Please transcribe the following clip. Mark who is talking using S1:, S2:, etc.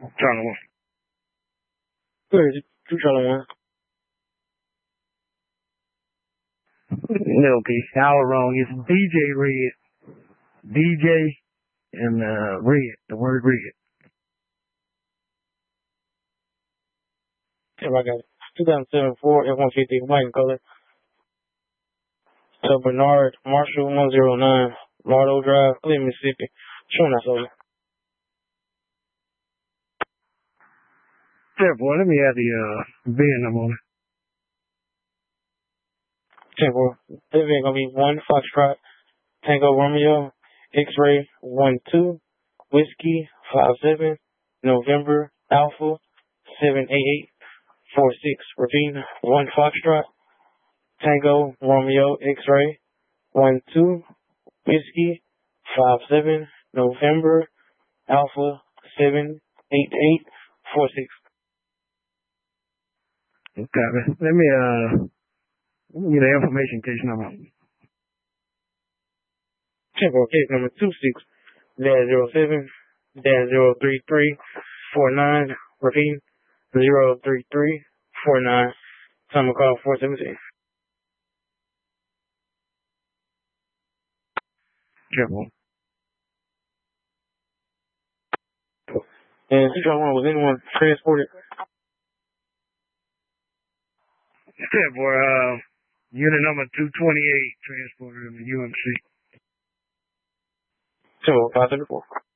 S1: Charlie 1.
S2: Where is it? 2 Charlie 1.
S1: Okay, I was wrong. It's DJ Red. DJ and Red, the word Red.
S2: Yeah, I got it. 2007 Ford F-150 white in color. So Bernard Marshall 109, Mardo Drive, Cleveland, Mississippi. Showing that over.
S1: Yeah, boy, let me have the VIN number on it.
S2: Temple. This is gonna be 1 Foxtrot, Tango Romeo, X-Ray 12, Whiskey 57, November Alpha 78846. Repeat, 1 Foxtrot, Tango Romeo, X-Ray 12, Whiskey 57, November Alpha 78846.
S1: Okay, let me get the information case number.
S2: Temple case number 26-07-03349. Repeat, 03349. Time call 417.
S1: Careful.
S2: And 201, was anyone transported?
S1: Yeah, boy, unit number 228 transported in the UMC.
S2: Temple 534.